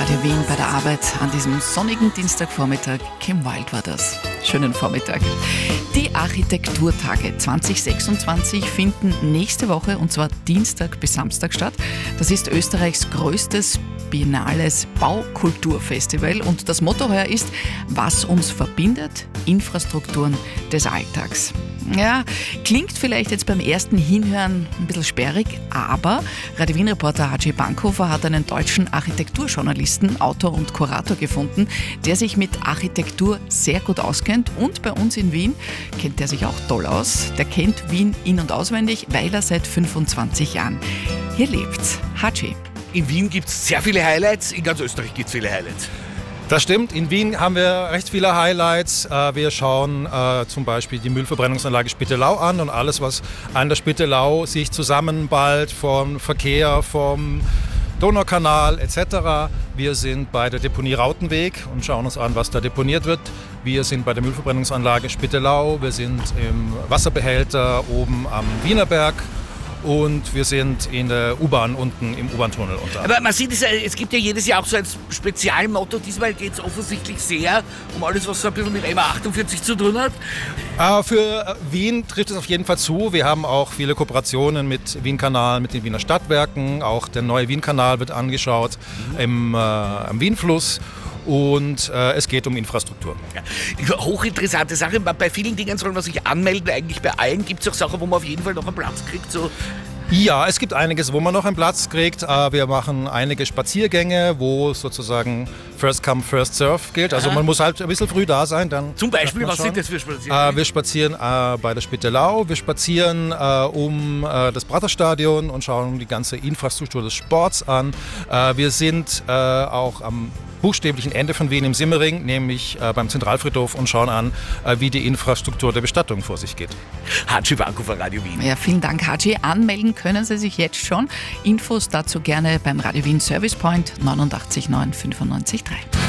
Radio Wien bei der Arbeit an diesem sonnigen Dienstagvormittag. Kim Wilde war das. Schönen Vormittag. Die Architekturtage 2026 finden nächste Woche, und zwar Dienstag bis Samstag statt. Das ist Österreichs größtes biennales Baukulturfestival und das Motto heuer ist, was uns verbindet, Infrastrukturen des Alltags. Ja, klingt vielleicht jetzt beim ersten Hinhören ein bisschen sperrig, aber Radio Wien-Reporter Haji Bankhofer hat einen deutschen Architekturjournalisten, Autor und Kurator gefunden, der sich mit Architektur sehr gut auskennt und bei uns in Wien kennt er sich auch toll aus. Der kennt Wien in- und auswendig, weil er seit 25 Jahren hier lebt. Haji. In Wien gibt es sehr viele Highlights, in ganz Österreich gibt es viele Highlights. Das stimmt, in Wien haben wir recht viele Highlights. Wir schauen zum Beispiel die Müllverbrennungsanlage Spittelau an und alles, was an der Spittelau sich zusammenballt, vom Verkehr, vom Donaukanal etc. Wir sind bei der Deponie Rautenweg und schauen uns an, was da deponiert wird. Wir sind bei der Müllverbrennungsanlage Spittelau, wir sind im Wasserbehälter oben am Wienerberg. Und wir sind in der U-Bahn unten im U-Bahn-Tunnel unter. Aber man sieht, es gibt ja jedes Jahr auch so ein Spezialmotto. Diesmal geht es offensichtlich sehr um alles, was so ein bisschen mit MA 48 zu tun hat. Für Wien trifft es auf jeden Fall zu. Wir haben auch viele Kooperationen mit Wien-Kanal, mit den Wiener Stadtwerken. Auch der neue Wien-Kanal wird angeschaut am Wienfluss. Und es geht um Infrastruktur. Ja, hochinteressante Sache. Bei vielen Dingen soll man sich anmelden, eigentlich bei allen. Gibt es auch Sachen, wo man auf jeden Fall noch einen Platz kriegt? So. Ja, es gibt einiges, wo man noch einen Platz kriegt. Wir machen einige Spaziergänge, wo sozusagen First Come, First Serve gilt. Also man muss halt ein bisschen früh da sein. Dann zum Beispiel, was sind das für Spaziergänge? Wir spazieren bei der Spittelau, wir spazieren um das Praterstadion und schauen die ganze Infrastruktur des Sports an. Wir sind auch am buchstäblichen Ende von Wien im Simmering, nämlich beim Zentralfriedhof und schauen an, wie die Infrastruktur der Bestattung vor sich geht. Haji Bankhofer, Radio Wien. Ja, vielen Dank, Haji. Anmelden können Sie sich jetzt schon. Infos dazu gerne beim Radio Wien Service Point 89 9 95 3.